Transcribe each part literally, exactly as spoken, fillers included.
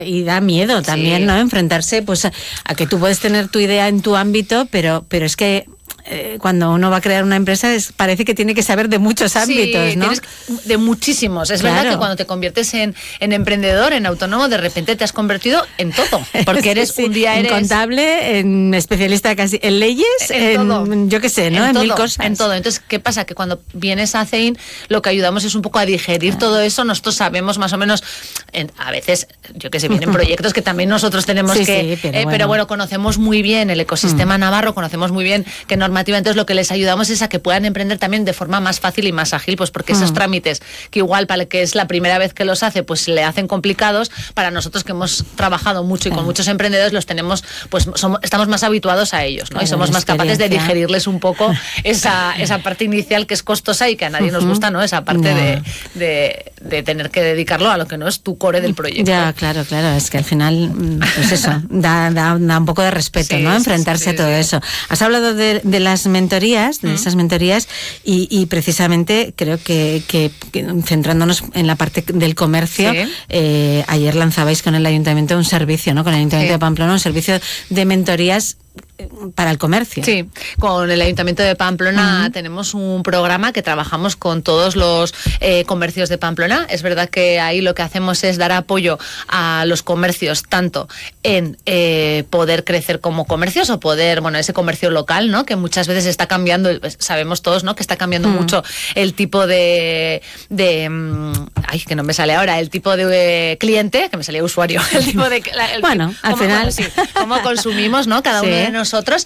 Y da miedo también, sí, ¿no? Enfrentarse pues a, a que tú puedes tener tu idea en tu ámbito, pero, pero es que eh, cuando uno va a crear una empresa es, parece que tiene que saber de muchos ámbitos, sí, ¿no? De muchísimos. Es, claro, verdad que cuando te conviertes en, en emprendedor, en autónomo, de repente te has convertido en todo. Porque eres sí, un día eres... En contable, en especialista casi en leyes, en, en todo. Yo qué sé, ¿no? En, en todo, mil cosas. En todo. Entonces, ¿qué pasa? Que cuando vienes a CEIN, lo que ayudamos es un poco a digerir, claro, todo eso. Nosotros sabemos más o menos, en, a veces, yo qué sé, vienen proyectos que también nosotros tenemos sí, que... Sí, pero, eh, bueno. pero bueno, conocemos muy bien el ecosistema mm. navarro, conocemos muy bien qué normativa, entonces lo que les ayudamos es a que puedan emprender también de forma más fácil y más ágil, pues porque mm. esos trámites que igual para el que es la primera vez que los hace, pues le hacen complicados, para nosotros que hemos trabajado mucho y con muchos emprendedores los tenemos, pues somos, estamos más habituados a ellos, ¿no? Claro, y somos más capaces de digerirles un poco esa, esa parte inicial que es costosa y que a nadie uh-huh. nos gusta, ¿no? Esa parte no. de, de, de tener que dedicarlo a lo que no es tu core del proyecto. Ya, claro, claro, es que al final, pues eso, da, da, da un poco de respeto, sí, ¿no? Enfrentarse sí, sí, a todo sí. eso. Has hablado de, de las mentorías, de uh-huh. esas mentorías, y, y precisamente creo que, que, que centrándonos en la parte del comercio, sí. eh, ayer lanzabais con el Ayuntamiento un servicio, ¿no? Con el Ayuntamiento sí. de Pamplona, un servicio de mentorías para el comercio. Sí, con el Ayuntamiento de Pamplona uh-huh. tenemos un programa que trabajamos con todos los eh, comercios de Pamplona. Es verdad que ahí lo que hacemos es dar apoyo a los comercios, tanto en eh, poder crecer como comercios o poder, bueno, ese comercio local, ¿no? Que muchas veces está cambiando, pues, sabemos todos, ¿no? Que está cambiando uh-huh. mucho el tipo de, de um, ay, que no me sale ahora, el tipo de cliente, que me salía usuario, el tipo de... El, bueno, al cómo, final... Bueno, sí, cómo consumimos, ¿no? Cada sí. uno de nosotros. Nosotros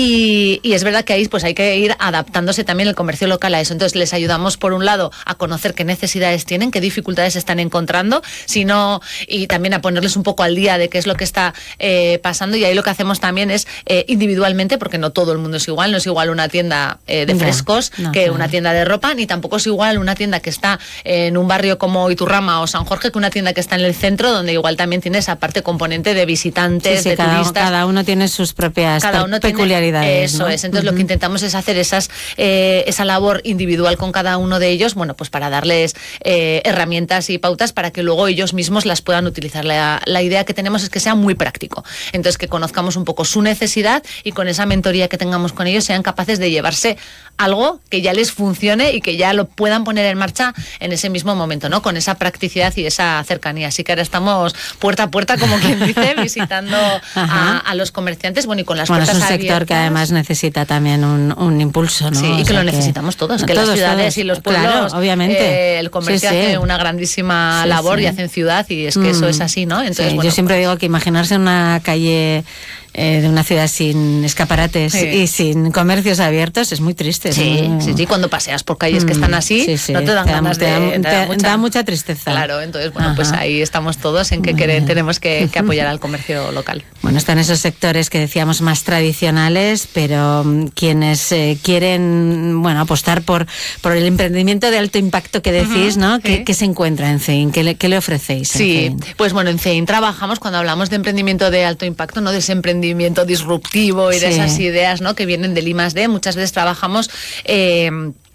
y, y es verdad que ahí pues hay que ir adaptándose también el comercio local a eso. Entonces les ayudamos por un lado a conocer qué necesidades tienen, qué dificultades están encontrando, sino, y también a ponerles un poco al día de qué es lo que está eh, pasando, y ahí lo que hacemos también es eh, individualmente, porque no todo el mundo es igual, no es igual una tienda eh, de frescos no, no, que claro. una tienda de ropa, ni tampoco es igual una tienda que está en un barrio como Iturrama o San Jorge que una tienda que está en el centro, donde igual también tiene esa parte componente de visitantes, sí, sí, de cada, turistas. Cada uno tiene sus propias Cada uno peculiaridades. Tiene, eso ¿no? es. Entonces uh-huh. lo que intentamos es hacer esas eh, esa labor individual con cada uno de ellos, bueno, pues para darles eh, herramientas y pautas para que luego ellos mismos las puedan utilizar. La, la idea que tenemos es que sea muy práctico. Entonces que conozcamos un poco su necesidad y con esa mentoría que tengamos con ellos sean capaces de llevarse algo que ya les funcione y que ya lo puedan poner en marcha en ese mismo momento, ¿no? Con esa practicidad y esa cercanía. Así que ahora estamos puerta a puerta, como quien dice, visitando a, a los comerciantes, bueno, y con las bueno, puertas abiertas. Es un sector que además necesita también un, un impulso, ¿no? Sí, y que lo necesitamos que, todos, que todos, las ciudades todos. Y los pueblos, claro, obviamente. Eh, el comercio sí, sí. hace una grandísima sí, labor sí. y hacen ciudad, y es que mm. eso es así, ¿no? Entonces, sí, bueno, yo siempre pues, digo que imaginarse una calle eh, de una ciudad sin escaparates sí. y sin comercios abiertos es muy triste. Sí, ¿no? sí, sí, cuando paseas por calles mm. que están así, sí, sí. no te dan te ganas da, de... Te, te da, mucha, da mucha tristeza. Claro, entonces, bueno, Ajá. pues ahí estamos todos en que querer, tenemos que, que apoyar al comercio local. Bueno, están esos sectores que decíamos más tradicionales, pero quienes eh, quieren, bueno, apostar por, por el emprendimiento de alto impacto que decís, uh-huh, ¿no? Sí. ¿Qué, ¿Qué se encuentra en CEIN? ¿Qué le, qué le ofrecéis? Sí, pues bueno, en CEIN trabajamos, cuando hablamos de emprendimiento de alto impacto, no de ese emprendimiento disruptivo y sí. de esas ideas, ¿no? que vienen del I más D, muchas veces trabajamos eh,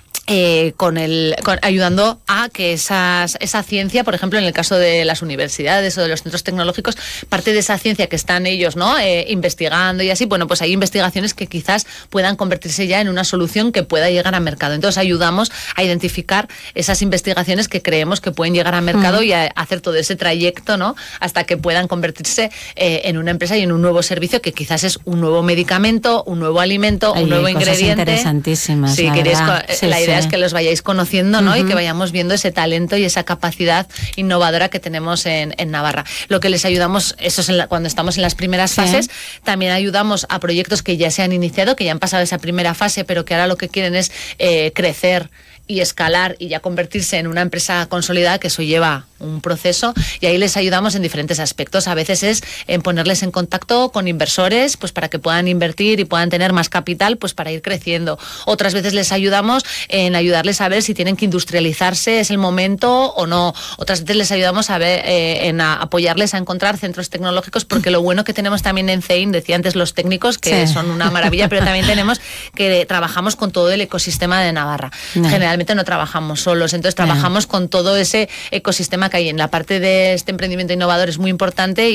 Eh, con el con, ayudando a que esas, esa ciencia, por ejemplo, en el caso de las universidades o de los centros tecnológicos, parte de esa ciencia que están ellos, ¿no? Eh, investigando y así, bueno, pues hay investigaciones que quizás puedan convertirse ya en una solución que pueda llegar a mercado. Entonces ayudamos a identificar esas investigaciones que creemos que pueden llegar a mercado uh-huh. y a hacer todo ese trayecto, ¿no? Hasta que puedan convertirse eh, en una empresa y en un nuevo servicio que quizás es un nuevo medicamento, un nuevo alimento, Hay un nuevo cosas ingrediente. Interesantísimas. Sí, la queréis, sí, la idea sí. es que los vayáis conociendo, ¿no? Uh-huh. Y que vayamos viendo ese talento y esa capacidad innovadora que tenemos en, en Navarra. Lo que les ayudamos, eso es en la, cuando estamos en las primeras sí. fases, también ayudamos a proyectos que ya se han iniciado, que ya han pasado esa primera fase, pero que ahora lo que quieren es eh, crecer y escalar y ya convertirse en una empresa consolidada, que eso lleva un proceso, y ahí les ayudamos en diferentes aspectos. A veces es en ponerles en contacto con inversores, pues para que puedan invertir y puedan tener más capital, pues para ir creciendo. Otras veces les ayudamos en en ayudarles a ver si tienen que industrializarse, es el momento o no. Otras veces les ayudamos a ver, eh, en a apoyarles a encontrar centros tecnológicos, porque lo bueno que tenemos también en CEIN, decía antes los técnicos, que sí. son una maravilla, pero también tenemos que trabajamos con todo el ecosistema de Navarra. No. Generalmente no trabajamos solos, entonces trabajamos no. con todo ese ecosistema que hay. En la parte de este emprendimiento innovador es muy importante.